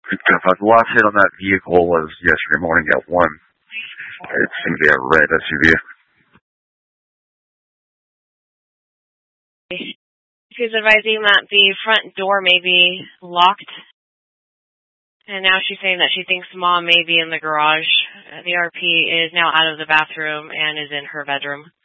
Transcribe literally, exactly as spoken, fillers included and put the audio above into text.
The last hit on that vehicle was yesterday morning at one. It's going to be a red S U V. She's advising that the front door may be locked. And now she's saying that she thinks Mom may be in the garage. The R P is now out of the bathroom and is in her bedroom.